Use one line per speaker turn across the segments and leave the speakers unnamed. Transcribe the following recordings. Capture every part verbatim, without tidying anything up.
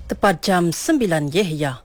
tepat jam sembilan Yehya.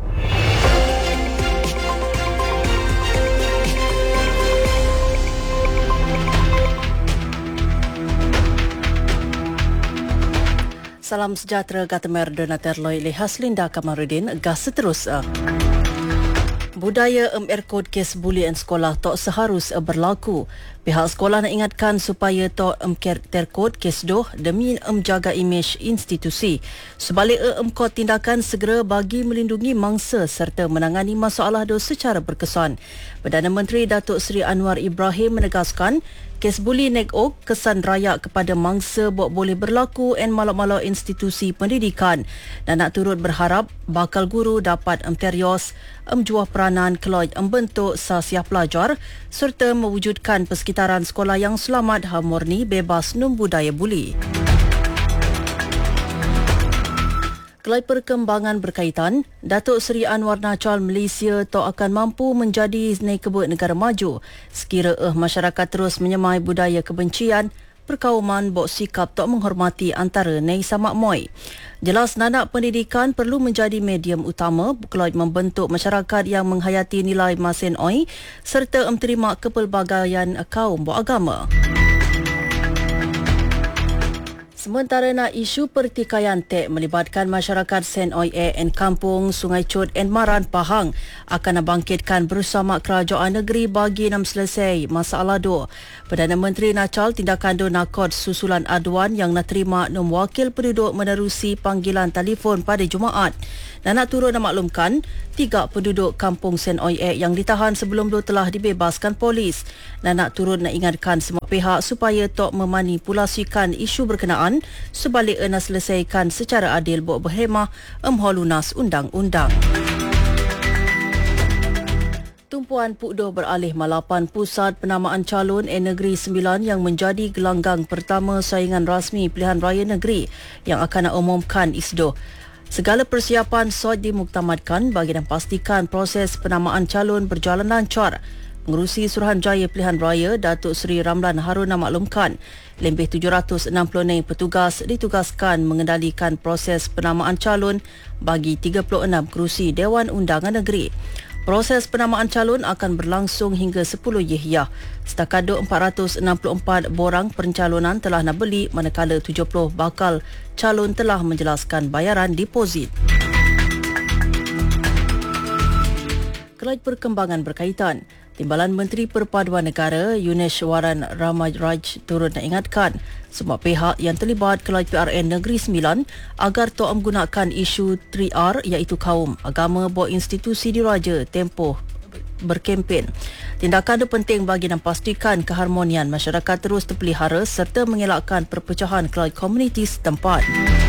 Salam sejahtera Gatamer Donater Loy Lehas Linda Kamarudin gas seterusnya. Budaya em erkod kes bulian sekolah tok seharus berlaku. Pihak sekolah nak ingatkan supaya tok em terkod kes doh demi em jaga imej institusi. Sebalik em kod tindakan segera bagi melindungi mangsa serta menangani masalah doh secara berkesan. Perdana Menteri Datuk Seri Anwar Ibrahim menegaskan kes buli nek ok kesan raya kepada mangsa bok boleh berlaku en malak-malak institusi pendidikan dan nak turut berharap bakal guru dapat emterios emjuah peranan keloj membentuk sasiah pelajar serta mewujudkan persekitaran sekolah yang selamat, harmoni, bebas num budaya buli. Kelai perkembangan berkaitan, Datuk Seri Anwar Nachal Malaysia tok akan mampu menjadi nekebut negara maju sekira eh masyarakat terus menyemai budaya kebencian, perkauman bok sikap tok menghormati antara nei sama moi. Jelas nanak pendidikan perlu menjadi medium utama kelai membentuk masyarakat yang menghayati nilai masin oi serta menerima kepelbagaian kaum bok agama. Sementara nak isu pertikaian tek melibatkan masyarakat Sen Oi E en Kampung, Sungai Cut en Maran Pahang akan bangkitkan bersama kerajaan negeri bagi nam selesai masalah do. Perdana Menteri Nachal tindakan do nakot susulan aduan yang nak terima nom wakil penduduk menerusi panggilan telefon pada Jumaat. Dan nak turut nak maklumkan, tiga penduduk Kampung Sen Oi E yang ditahan sebelum do telah dibebaskan polis. Dan nak turut nak ingatkan semua pihak supaya tok memanipulasikan isu berkenaan sebalik nak selesaikan secara adil bok berhemah emho lunas undang-undang. Tumpuan Pukdo beralih malapan pusat penamaan calon e Negeri Sembilan yang menjadi gelanggang pertama saingan rasmi pilihan raya negeri yang akan nak umumkan isdo. Segala persiapan sod dimuktamadkan bagi memastikan proses penamaan calon berjalan lancar. Pengerusi Suruhanjaya Pilihan Raya Datuk Seri Ramlan Harun maklumkan lebih tujuh ratus enam puluh enam petugas ditugaskan mengendalikan proses penamaan calon bagi tiga puluh enam kerusi Dewan Undangan Negeri. Proses penamaan calon akan berlangsung hingga sepuluh Yehya. Setakat empat ratus enam puluh empat borang pencalonan telah nak beli manakala tujuh puluh bakal calon telah menjelaskan bayaran deposit. Kelaj perkembangan berkaitan, Timbalan Menteri Perpaduan Negara Yunesh Waran Ramaraj turut nak ingatkan semua pihak yang terlibat kelaj P R N Negeri Sembilan agar tak menggunakan isu tiga R iaitu kaum, agama, bok institusi diraja tempoh berkempen. Tindakan itu penting bagi memastikan keharmonian masyarakat terus terpelihara serta mengelakkan perpecahan kelaj komuniti setempat.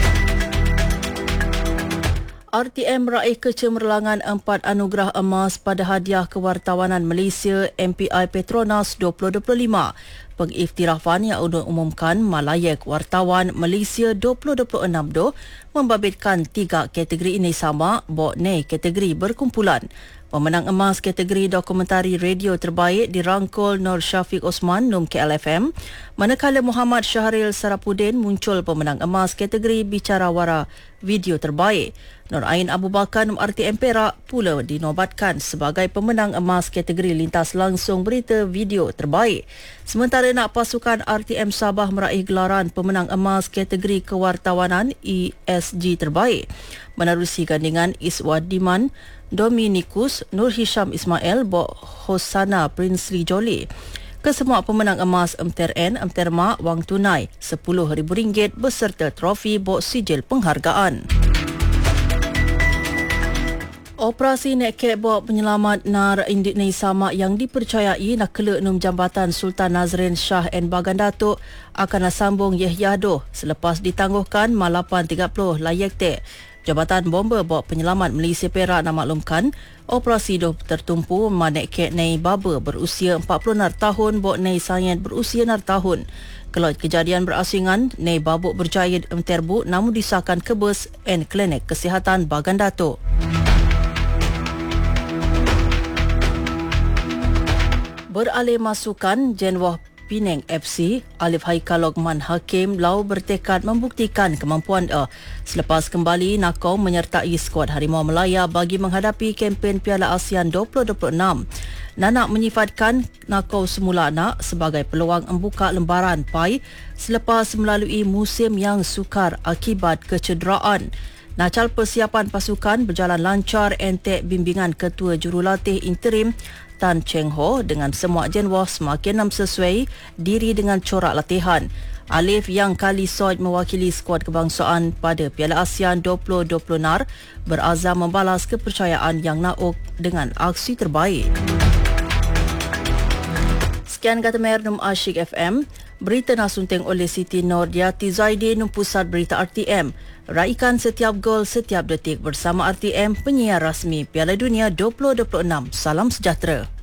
R T M meraih kecemerlangan empat anugerah emas pada hadiah kewartawanan Malaysia M P I Petronas dua ribu dua puluh lima. Pengiktirafan yang umumkan Malayak Wartawan Malaysia dua ribu dua puluh enam do membabitkan tiga kategori ini sama, bok ne kategori berkumpulan. Pemenang emas kategori dokumentari radio terbaik dirangkul Nur Syafiq Osman Num K L F M, manakala Muhammad Syahril Sarapudin muncul pemenang emas kategori bicarawara video terbaik. Nur Ain Abu Bakar Num R T M Perak pula dinobatkan sebagai pemenang emas kategori lintas langsung berita video terbaik. Sementara nak pasukan R T M Sabah meraih gelaran pemenang emas kategori kewartawanan E S G terbaik menerusi gandingan Iswadiman Dominikus Nur Hisham Ismail Bok Hosana Princely Jolly. Kesemua pemenang emas M T R N, M T R M A, wang tunai sepuluh ribu ringgit beserta trofi bok sijil penghargaan. Operasi Nekek bok penyelamat Nar Indonesia Mak yang dipercayai nak kelak num Jambatan Sultan Nazrin Shah en Bagan Datuk akan sambung Yehya doh selepas ditangguhkan malapan tiga puluh layak tek. Jabatan Bomber Bok Penyelamat Malaysia Perak nak maklumkan operasi doh tertumpu Manekek Nei Baba berusia empat puluh enam tahun Bok Nei Sayed berusia enam tahun. Kelot kejadian berasingan Nei Babuk berjaya menterbu namun disahkan kebus en Klinik Kesihatan Bagan Datuk. Beralih masukan, Jenwah Penang F C, Alif Haikal Lokman Hakim lau bertekad membuktikan kemampuan dia selepas kembali Nakau menyertai skuad Harimau Melaya bagi menghadapi kempen Piala ASEAN dua ribu dua puluh enam. Nanak menyifatkan Nakau semula nak sebagai peluang membuka lembaran P A I selepas melalui musim yang sukar akibat kecederaan. Nacal persiapan pasukan berjalan lancar entek bimbingan Ketua Jurulatih Interim Tan Cheng Ho dengan semua jenwah semakin nam sesuai diri dengan corak latihan. Alif yang kali soid mewakili skuad kebangsaan pada Piala ASEAN dua ribu dua puluh N A R berazam membalas kepercayaan yang nauk dengan aksi terbaik. Sekian kata Merdum Asyik F M. Berita nasunteng oleh Siti Nordiati Zaidin, Pusat Berita R T M. Raikan setiap gol, setiap detik bersama R T M, penyiar rasmi Piala Dunia dua ribu dua puluh enam. Salam sejahtera.